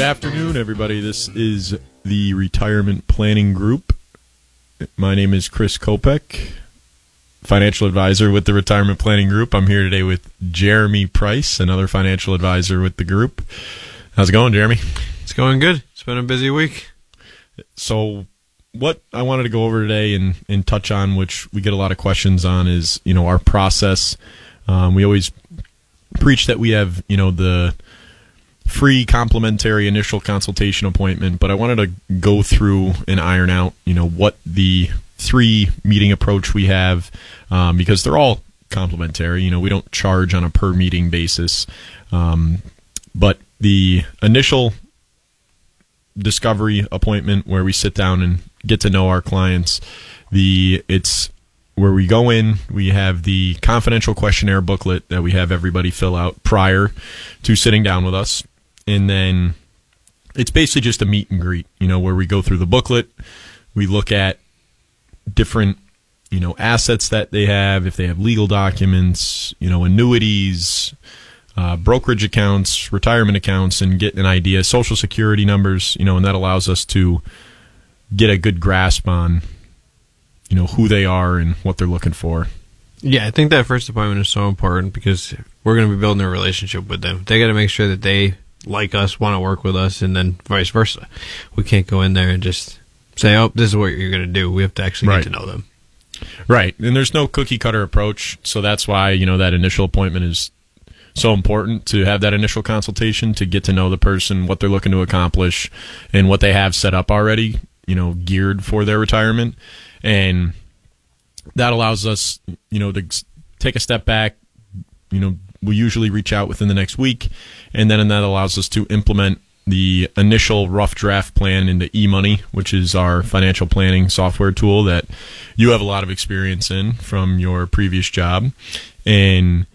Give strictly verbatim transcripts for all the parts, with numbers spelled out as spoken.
afternoon, everybody. This is the Retirement Planning Group. My name is Chris Kopek, financial advisor with the Retirement Planning Group. I'm here today with Jeremy Price, another financial advisor with the group. How's it going, Jeremy? It's going good. It's been a busy week. So what I wanted to go over today and, and touch on, which we get a lot of questions on, is, you know, our process. Um, we always preach that we have, you know, the free complimentary initial consultation appointment, but I wanted to go through and iron out, you know, what the three meeting approach we have, um, because they're all complimentary. You know, we don't charge on a per meeting basis, um, but the initial discovery appointment where we sit down and get to know our clients, the it's where we go in, we have the confidential questionnaire booklet that we have everybody fill out prior to sitting down with us. And then it's basically just a meet and greet, you know, where we go through the booklet, we look at different, you know, assets that they have, if they have legal documents, you know, annuities, uh, brokerage accounts, retirement accounts, and get an idea, social security numbers, you know, and that allows us to get a good grasp on, you know, who they are and what they're looking for. Yeah, I think that first appointment is so important because we're going to be building a relationship with them. They got to make sure that they like us, want to work with us, and then vice versa. We can't go in there and just say, oh, this is what you're going to do. We have to actually right. get to know them. Right. And there's no cookie cutter approach. So that's why, you know, that initial appointment is so important, to have that initial consultation, to get to know the person, what they're looking to accomplish, and what they have set up already, you know, geared for their retirement. And that allows us, you know, to take a step back. You know, we usually reach out within the next week, and then and that allows us to implement the initial rough draft plan into eMoney, which is our financial planning software tool that you have a lot of experience in from your previous job, and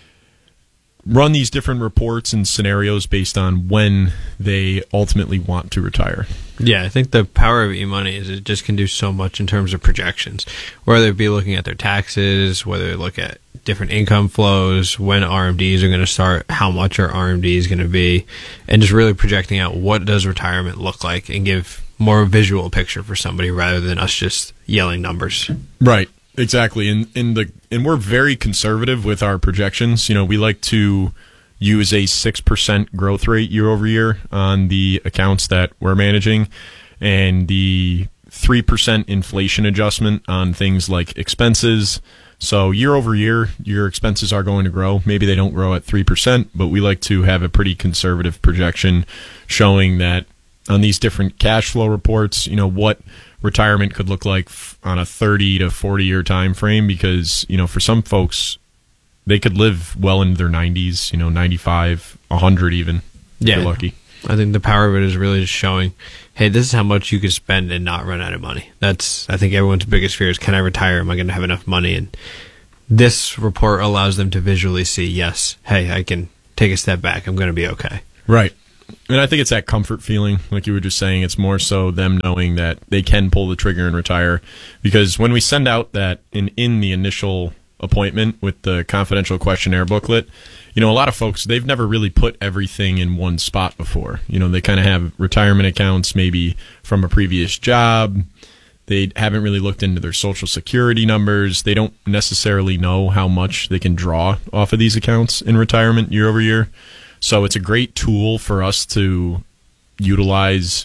run these different reports and scenarios based on when they ultimately want to retire. Yeah, I think the power of eMoney is it just can do so much in terms of projections, whether it be looking at their taxes, whether they look at different income flows, when R M Ds are going to start, how much our R M D is going to be, and just really projecting out what does retirement look like and give more visual picture for somebody rather than us just yelling numbers. Right. Exactly. And in the and we're very conservative with our projections. You know, we like to use a six percent growth rate year over year on the accounts that we're managing, and the three percent inflation adjustment on things like expenses. So year over year, your expenses are going to grow. Maybe they don't grow at three percent, but we like to have a pretty conservative projection showing that on these different cash flow reports, you know, what retirement could look like on a thirty to forty year time frame, because, you know, for some folks, they could live well into their nineties, you know, ninety-five, one hundred even, yeah, if they're lucky. I think the power of it is really just showing, hey, this is how much you could spend and not run out of money. That's, I think, everyone's biggest fear is, can I retire? Am I going to have enough money? And this report allows them to visually see, yes, hey, I can take a step back. I'm going to be okay. Right. And I think it's that comfort feeling, like you were just saying. It's more so them knowing that they can pull the trigger and retire. Because when we send out that in, in the initial appointment with the confidential questionnaire booklet, you know, a lot of folks, they've never really put everything in one spot before. You know, they kind of have retirement accounts maybe from a previous job. They haven't really looked into their social security numbers. They don't necessarily know how much they can draw off of these accounts in retirement year over year. So it's a great tool for us to utilize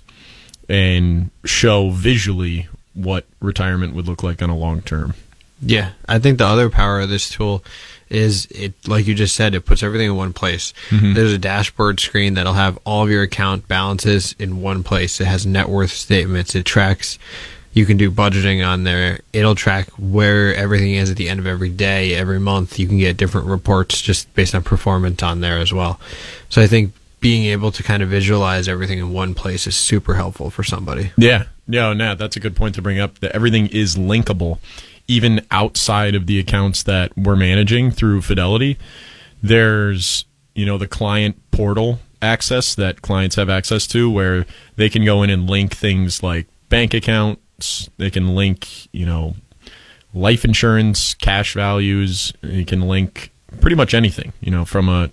and show visually what retirement would look like on a long term. Yeah, I think the other power of this tool is it, like you just said, it puts everything in one place. Mm-hmm. There's a dashboard screen that'll have all of your account balances in one place. It has net worth statements. It tracks. You can do budgeting on there. It'll track where everything is at the end of every day, every month. You can get different reports just based on performance on there as well. So I think being able to kind of visualize everything in one place is super helpful for somebody. Yeah. Yeah, Nat, that's a good point to bring up, that everything is linkable, even outside of the accounts that we're managing through Fidelity. There's, you know, the client portal access that clients have access to, where they can go in and link things like bank accounts. They can link, you know, life insurance, cash values. You can link pretty much anything, you know, from a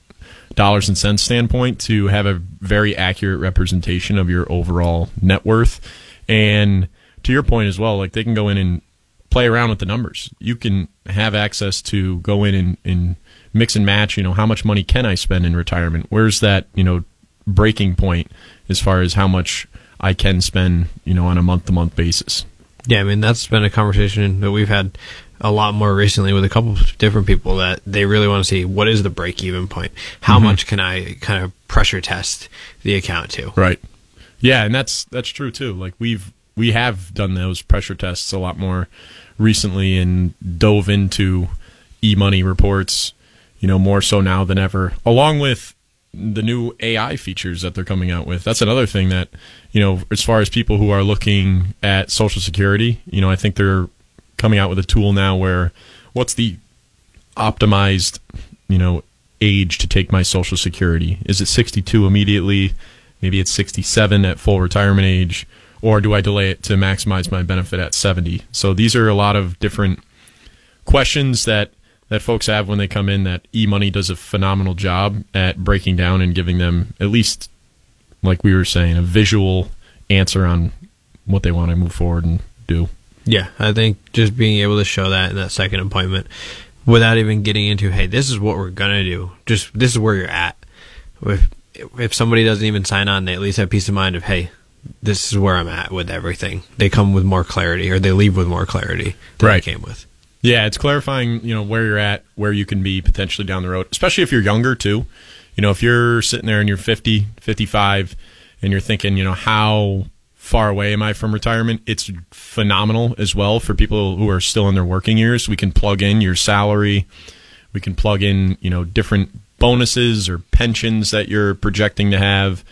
dollars and cents standpoint to have a very accurate representation of your overall net worth. And to your point as well, like they can go in and play around with the numbers. You can have access to go in and, and mix and match, you know, how much money can I spend in retirement? Where's that, you know, breaking point as far as how much I can spend, you know, on a month-to-month basis? Yeah, I mean, that's been a conversation that we've had a lot more recently with a couple of different people that they really want to see what is the break-even point? How mm-hmm. much can I kind of pressure test the account to? Right. Yeah, and that's that's true too. Like we've we have done those pressure tests a lot more recently and dove into e-money reports, you know, more so now than ever, along with the new A I features that they're coming out with. That's another thing that, you know, as far as people who are looking at Social Security, you know, I think they're coming out with a tool now where what's the optimized, you know, age to take my Social Security? Is it sixty-two immediately? Maybe it's sixty-seven at full retirement age, or do I delay it to maximize my benefit at seventy? So these are a lot of different questions that that folks have when they come in that eMoney does a phenomenal job at breaking down and giving them, at least, like we were saying, a visual answer on what they want to move forward and do. Yeah, I think just being able to show that in that second appointment without even getting into, hey, this is what we're going to do. Just this is where you're at. If, if somebody doesn't even sign on, they at least have peace of mind of, hey, this is where I'm at with everything. They come with more clarity, or they leave with more clarity than right. they came with. Yeah, it's clarifying, you know, where you're at, where you can be potentially down the road, especially if you're younger too. You know, if you're sitting there and you're fifty, fifty-five, and you're thinking, you know, how far away am I from retirement? It's phenomenal as well for people who are still in their working years. We can plug in your salary. We can plug in, you know, different bonuses or pensions that you're projecting to have.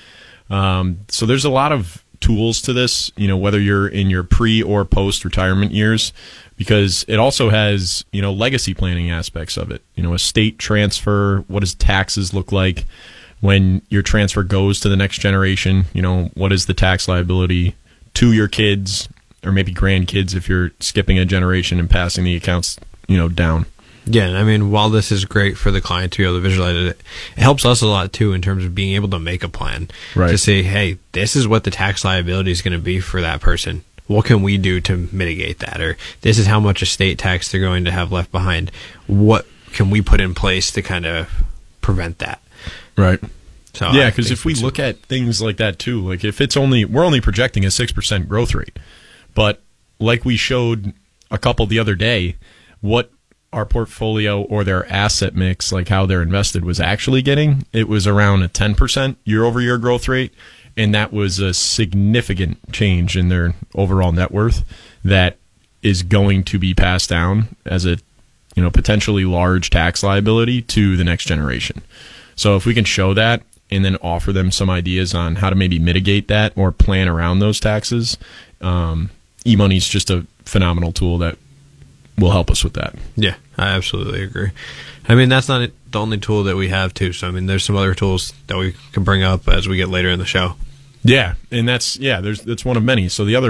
Um, so there's a lot of tools to this, you know, whether you're in your pre or post retirement years, because it also has, you know, legacy planning aspects of it. You know, estate transfer, what does taxes look like when your transfer goes to the next generation? You know, what is the tax liability to your kids or maybe grandkids if you're skipping a generation and passing the accounts, you know, down? Yeah, and I mean, while this is great for the client to be able to visualize it, it helps us a lot too in terms of being able to make a plan. Right. To say, hey, this is what the tax liability is going to be for that person. What can we do to mitigate that? Or this is how much estate tax they're going to have left behind. What can we put in place to kind of prevent that? Right. So yeah, because if we look at things like that too, like if it's only, we're only projecting a six percent growth rate, but like we showed a couple the other day, what our portfolio or their asset mix, like how they're invested, was actually getting, it was around a ten percent year-over-year growth rate, and that was a significant change in their overall net worth that is going to be passed down as a, you know, potentially large tax liability to the next generation. So if we can show that and then offer them some ideas on how to maybe mitigate that or plan around those taxes, um, eMoney is just a phenomenal tool that will help us with that. Yeah, I absolutely agree. I mean, that's not the only tool that we have too. So I mean, there's some other tools that we can bring up as we get later in the show. Yeah, and that's yeah, there's that's one of many. So the other